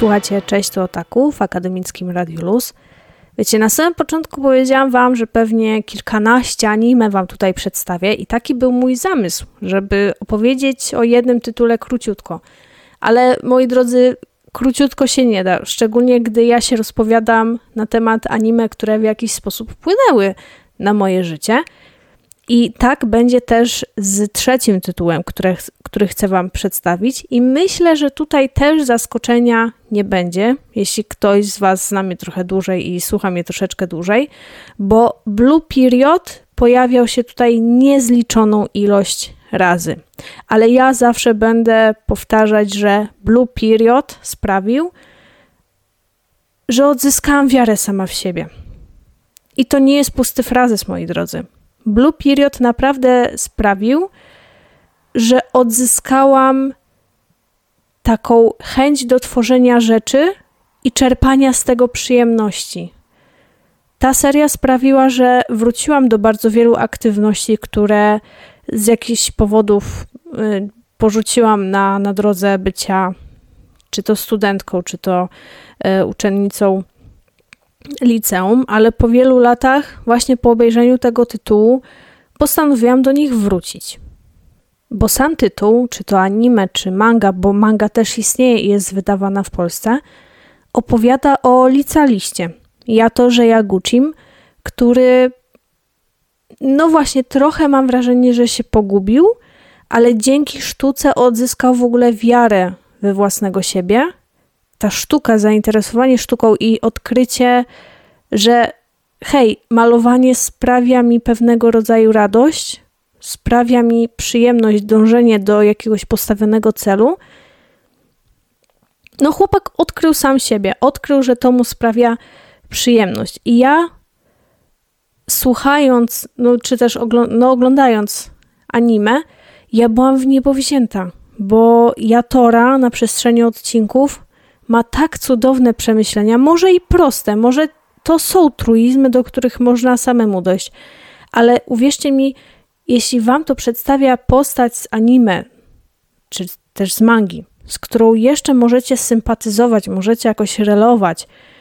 Słuchajcie, cześć, to Otaku w Akademickim Radiu Luz. Wiecie, na samym początku powiedziałam wam, że pewnie kilkanaście anime wam tutaj przedstawię i taki był mój zamysł, żeby opowiedzieć o jednym tytule króciutko. Ale moi drodzy, króciutko się nie da, szczególnie gdy ja się rozpowiadam na temat anime, które w jakiś sposób wpłynęły na moje życie. I tak będzie też z trzecim tytułem, który chcę wam przedstawić i myślę, że tutaj też zaskoczenia nie będzie, jeśli ktoś z was zna mnie trochę dłużej i słucha mnie troszeczkę dłużej, bo Blue Period pojawiał się tutaj niezliczoną ilość razy. Ale ja zawsze będę powtarzać, że Blue Period sprawił, że odzyskałam wiarę sama w siebie. I to nie jest pusty frazes, moi drodzy. Blue Period naprawdę sprawił, że odzyskałam taką chęć do tworzenia rzeczy i czerpania z tego przyjemności. Ta seria sprawiła, że wróciłam do bardzo wielu aktywności, które z jakichś powodów porzuciłam na drodze bycia czy to studentką, czy to uczennicą liceum, ale po wielu latach, właśnie po obejrzeniu tego tytułu, postanowiłam do nich wrócić. Bo sam tytuł, czy to anime, czy manga, bo manga też istnieje i jest wydawana w Polsce, opowiada o licealiście, Yatorze Yaguchim, który, no właśnie, trochę mam wrażenie, że się pogubił, ale dzięki sztuce odzyskał w ogóle wiarę we własnego siebie. Ta sztuka, zainteresowanie sztuką i odkrycie, że hej, malowanie sprawia mi pewnego rodzaju radość, sprawia mi przyjemność, dążenie do jakiegoś postawionego celu. No chłopak odkrył sam siebie, odkrył, że to mu sprawia przyjemność. I ja słuchając, czy też oglądając anime, ja byłam w niebo wzięta, bo Yatora na przestrzeni odcinków ma tak cudowne przemyślenia, może i proste, może to są truizmy, do których można samemu dojść, ale uwierzcie mi, jeśli wam to przedstawia postać z anime, czy też z mangi, z którą jeszcze możecie sympatyzować, możecie jakoś relować,